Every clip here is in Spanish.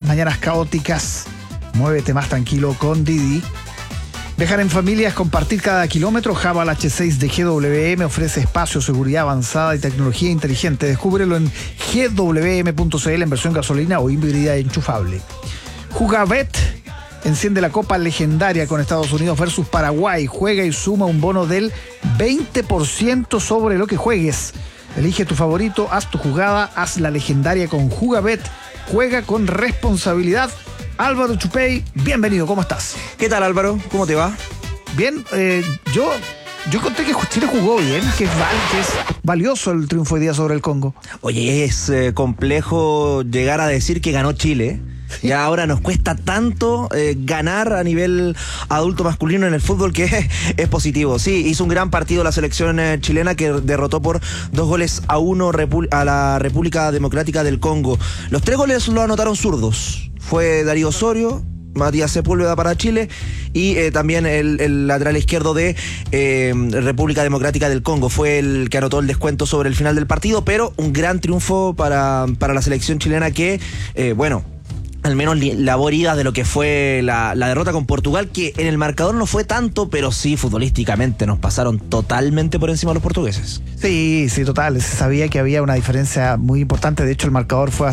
mañanas caóticas. Muévete más tranquilo con Didi. Viajar en familias, compartir cada kilómetro. Haval H6 de GWM ofrece espacio, seguridad avanzada y tecnología inteligente. Descúbrelo en gwm.cl en versión gasolina o híbrida enchufable. Jugabet enciende la Copa Legendaria con Estados Unidos versus Paraguay. Juega y suma un bono del 20% sobre lo que juegues. Elige tu favorito, haz tu jugada, haz la legendaria con Jugabet. Juega con responsabilidad. Álvaro Chupey, bienvenido, ¿cómo estás? ¿Qué tal, Álvaro? ¿Cómo te va? Bien, yo conté que Chile jugó bien, que es valioso el triunfo hoy día sobre el Congo. Oye, es complejo llegar a decir que ganó Chile. Y ahora nos cuesta tanto ganar a nivel adulto masculino en el fútbol que es positivo. Sí, hizo un gran partido la selección chilena que derrotó por 2-1 a la República Democrática del Congo. Los 3 goles lo anotaron zurdos. Fue Darío Osorio, Matías Sepúlveda para Chile y también el lateral izquierdo de República Democrática del Congo fue el que anotó el descuento sobre el final del partido, pero un gran triunfo para la selección chilena que, al menos labor ida de lo que fue la derrota con Portugal, que en el marcador no fue tanto, pero sí futbolísticamente nos pasaron totalmente por encima los portugueses. Sí, total, se sabía que había una diferencia muy importante, de hecho el marcador fue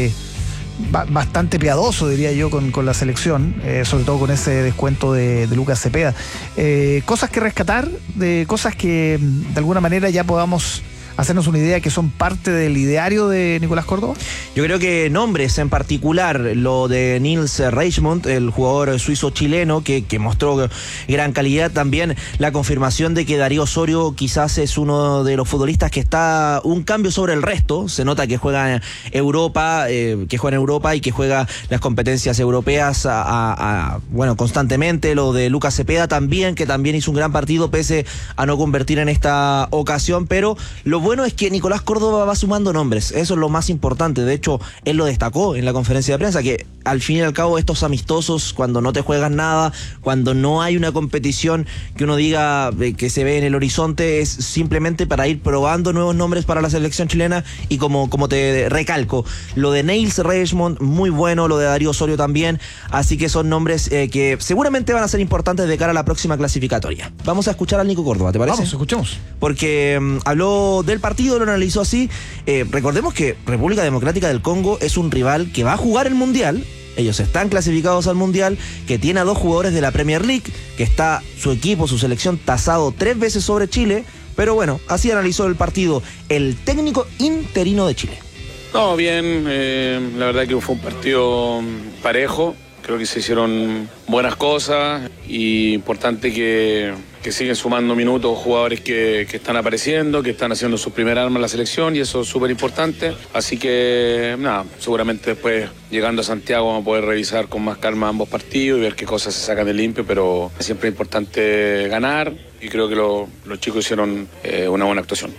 bastante piadoso, diría yo, con la selección, sobre todo con ese descuento de Lucas Cepeda. Cosas que rescatar, de cosas que de alguna manera ya podamos hacernos una idea que son parte del ideario de Nicolás Córdoba. Yo creo que nombres en particular, lo de Nils Reichmuth, el jugador suizo-chileno que mostró gran calidad, también la confirmación de que Darío Osorio quizás es uno de los futbolistas que está un cambio sobre el resto. Se nota que juega en Europa, y que juega las competencias europeas constantemente. Lo de Lucas Cepeda también, que también hizo un gran partido pese a no convertir en esta ocasión, pero lo bueno es que Nicolás Córdoba va sumando nombres, eso es lo más importante. De hecho, él lo destacó en la conferencia de prensa, que al fin y al cabo estos amistosos, cuando no te juegas nada, cuando no hay una competición que uno diga que se ve en el horizonte, es simplemente para ir probando nuevos nombres para la selección chilena. Y como te recalco, lo de Nils Reichmuth, muy bueno, lo de Darío Osorio también, así que son nombres que seguramente van a ser importantes de cara a la próxima clasificatoria. Vamos a escuchar al Nico Córdoba, ¿te parece? Vamos, escuchemos. Porque habló del partido, lo analizó así. Recordemos que República Democrática del Congo es un rival que va a jugar el Mundial. Ellos están clasificados al Mundial, que tiene a 2 jugadores de la Premier League, que está su equipo, su selección tasado 3 veces sobre Chile. Pero bueno, así analizó el partido el técnico interino de Chile. No, bien, la verdad que fue un partido parejo. Creo que se hicieron buenas cosas y importante que siguen sumando minutos jugadores que están apareciendo, que están haciendo su primer arma en la selección, y eso es súper importante. Así que nada, seguramente después llegando a Santiago vamos a poder revisar con más calma ambos partidos y ver qué cosas se sacan de limpio, pero siempre es importante ganar y creo que los chicos hicieron una buena actuación.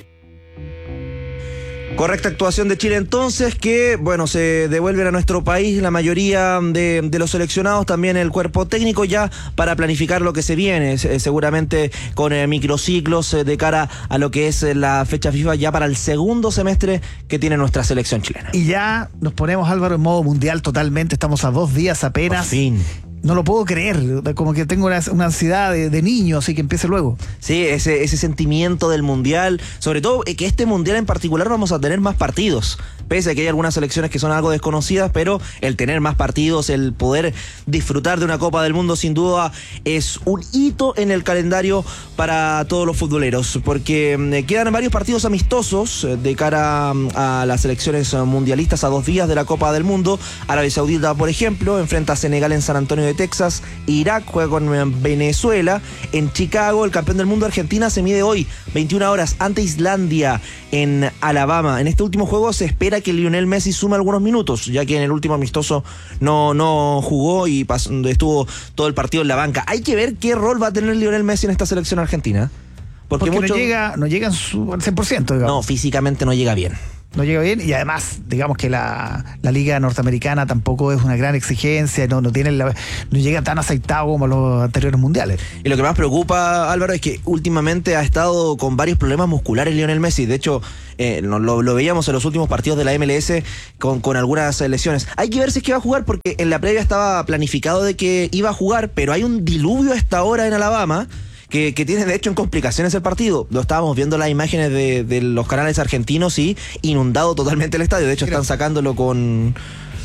Correcta actuación de Chile entonces, que se devuelven a nuestro país la mayoría de los seleccionados, también el cuerpo técnico, ya para planificar lo que se viene, seguramente con microciclos de cara a lo que es la fecha FIFA ya para el segundo semestre que tiene nuestra selección chilena. Y ya nos ponemos, Álvaro, en modo mundial totalmente, estamos a 2 días apenas. Por fin. No lo puedo creer, como que tengo una ansiedad de niño, así que empiece luego. Sí, ese sentimiento del Mundial, sobre todo que este Mundial en particular vamos a tener más partidos, pese a que hay algunas selecciones que son algo desconocidas, pero el tener más partidos, el poder disfrutar de una Copa del Mundo sin duda es un hito en el calendario para todos los futboleros, porque quedan varios partidos amistosos de cara a las selecciones mundialistas a 2 días de la Copa del Mundo. Arabia Saudita, por ejemplo, enfrenta a Senegal en San Antonio de Texas. Irak juega con Venezuela en Chicago. El campeón del mundo Argentina se mide hoy 21 horas ante Islandia en Alabama. En este último juego se espera que Lionel Messi sume algunos minutos, ya que en el último amistoso no jugó y estuvo todo el partido en la banca. Hay que ver qué rol va a tener Lionel Messi en esta selección argentina, porque no llega al 100%, digamos. No, físicamente no llega bien. No llega bien, y además, digamos que la liga norteamericana tampoco es una gran exigencia, no llega tan aceitado como los anteriores mundiales. Y lo que más preocupa, Álvaro, es que últimamente ha estado con varios problemas musculares Lionel Messi. De hecho, lo veíamos en los últimos partidos de la MLS con algunas lesiones. Hay que ver si es que va a jugar, porque en la previa estaba planificado de que iba a jugar, pero hay un diluvio a esta hora en Alabama que tiene de hecho en complicaciones el partido. Lo estábamos viendo las imágenes de los canales argentinos y inundado totalmente el estadio. De hecho, están sacándolo con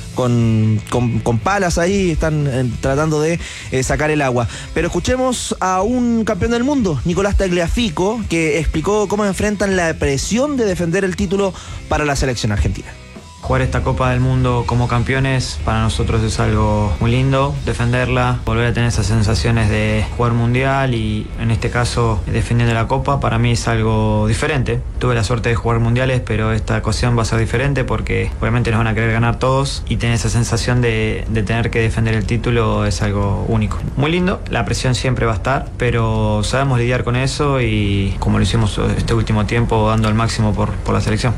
palas ahí, están tratando de sacar el agua. Pero escuchemos a un campeón del mundo, Nicolás Tagliafico, que explicó cómo enfrentan la presión de defender el título para la selección argentina. Jugar esta Copa del Mundo como campeones para nosotros es algo muy lindo, defenderla, volver a tener esas sensaciones de jugar mundial y en este caso defendiendo la Copa para mí es algo diferente. Tuve la suerte de jugar mundiales, pero esta ocasión va a ser diferente porque obviamente nos van a querer ganar todos y tener esa sensación de tener que defender el título es algo único. Muy lindo, la presión siempre va a estar, pero sabemos lidiar con eso y como lo hicimos este último tiempo dando el máximo por la selección.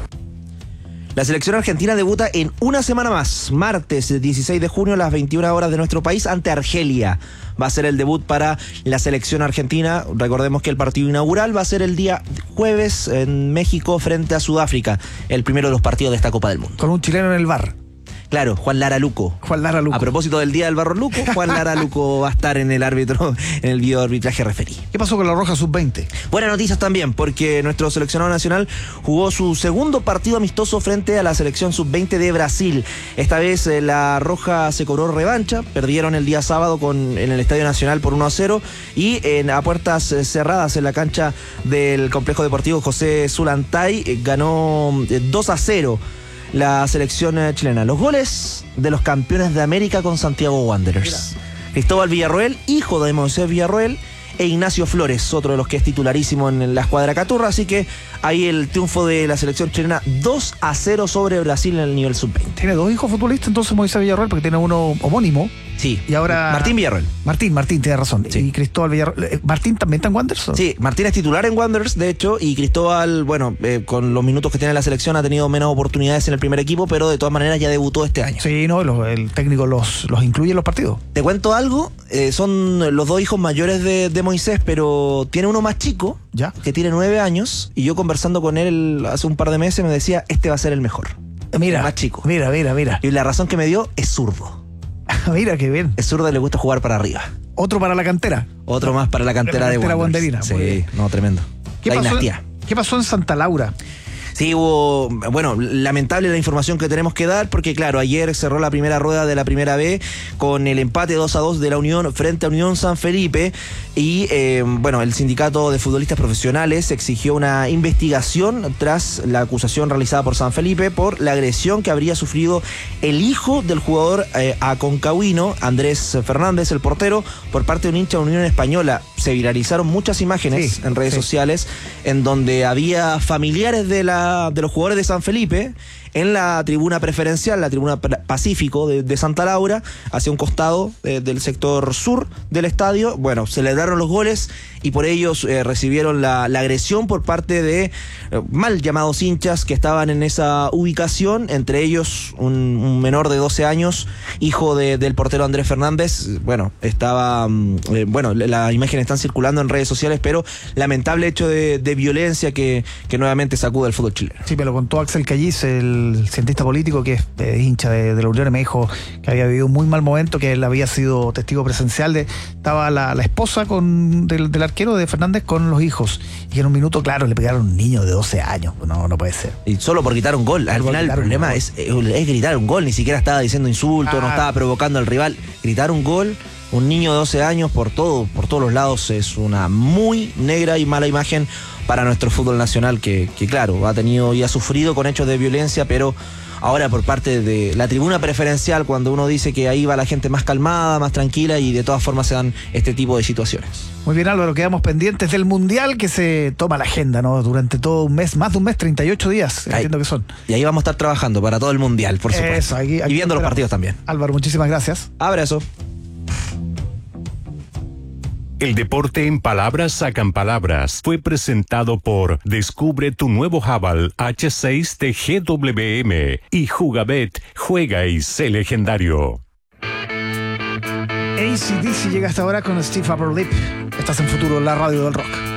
La selección argentina debuta en una semana más, martes 16 de junio a las 21 horas de nuestro país ante Argelia. Va a ser el debut para la selección argentina. Recordemos que el partido inaugural va a ser el día jueves en México frente a Sudáfrica, el primero de los partidos de esta Copa del Mundo. Con un chileno en el bar. Claro, Juan Lara Luco. A propósito del Día del Barro Luco, Juan Lara Luco va a estar en el videoarbitraje referí. ¿Qué pasó con la Roja Sub-20? Buenas noticias también, porque nuestro seleccionado nacional jugó su segundo partido amistoso frente a la selección Sub-20 de Brasil. Esta vez la Roja se cobró revancha, perdieron el día sábado en el Estadio Nacional por 1-0 y a puertas cerradas en la cancha del Complejo Deportivo José Zulantay ganó 2-0. La selección chilena. Los goles de los campeones de América con Santiago Wanderers. Cristóbal Villarroel, hijo de Moisés Villarroel, e Ignacio Flores, otro de los que es titularísimo en la escuadra Caturra. Así que ahí el triunfo de la selección chilena 2-0 sobre Brasil en el nivel sub-20. Tiene dos hijos futbolistas entonces Moisés Villarroel, porque tiene uno homónimo. Sí. Y ahora Martín Villarroel. Martín, tiene razón. Sí. Y Cristóbal Villarroel. ¿Martín también está en Wanderers? Sí, Martín es titular en Wanderers, de hecho, y Cristóbal, con los minutos que tiene la selección ha tenido menos oportunidades en el primer equipo, pero de todas maneras ya debutó este año. Sí, no, el técnico los incluye en los partidos. Te cuento algo, son los dos hijos mayores de Moisés, pero tiene uno más chico, ¿ya? Que tiene 9 años, y yo conversando con él hace un par de meses me decía, este va a ser el mejor. Mira, el más chico. Mira. Y la razón que me dio es zurdo. Mira, qué bien. Es zurdo y le gusta jugar para arriba. Otro para la cantera. Otro más para la cantera de Wanderers. Sí, no, tremendo. ¿Qué pasó en Santa Laura? Sí, hubo, lamentable la información que tenemos que dar, porque claro, ayer cerró la primera rueda de la Primera B con el empate 2-2 de la Unión frente a Unión San Felipe y el sindicato de futbolistas profesionales exigió una investigación tras la acusación realizada por San Felipe por la agresión que habría sufrido el hijo del jugador aconcagüino, Andrés Fernández, el portero, por parte de un hincha de Unión Española. Se viralizaron muchas imágenes en redes sociales en donde había familiares de los jugadores de San Felipe en la tribuna preferencial, la tribuna Pacífico de Santa Laura, hacia un costado del sector sur del estadio. Bueno, celebraron los goles y por ellos recibieron la agresión por parte de mal llamados hinchas que estaban en esa ubicación, entre ellos un menor de 12 años, hijo del portero Andrés Fernández. Las imágenes están circulando en redes sociales, pero lamentable hecho de violencia que nuevamente sacude el fútbol chileno. Sí, me lo contó Axel Callis, el cientista político que es hincha de la Unión, me dijo que había vivido un muy mal momento, que él había sido testigo presencial estaba la esposa del arquero de Fernández con los hijos, y que en un minuto, claro, le pegaron a un niño de 12 años. No puede ser. Y solo por gritar un gol. Al final el problema es gritar un gol, ni siquiera estaba diciendo insultos, no estaba provocando al rival. Gritar un gol, un niño de 12 años por todos los lados, es una muy negra y mala imagen para nuestro fútbol nacional que claro, ha tenido y ha sufrido con hechos de violencia, pero ahora por parte de la tribuna preferencial, cuando uno dice que ahí va la gente más calmada, más tranquila, y de todas formas se dan este tipo de situaciones. Muy bien, Álvaro, quedamos pendientes del Mundial que se toma la agenda, ¿no? Durante todo un mes, más de un mes, 38 días, entiendo que son. Y ahí vamos a estar trabajando para todo el Mundial, por supuesto. Aquí y viendo los partidos también. Álvaro, muchísimas gracias. Abrazo. El deporte en palabras sacan palabras. Fue presentado por Descubre tu nuevo Haval H6 de GWM y Jugabet, juega y sé legendario. AC/DC llega hasta ahora con Steve Upper Lip. Estás en Futuro, la radio del rock.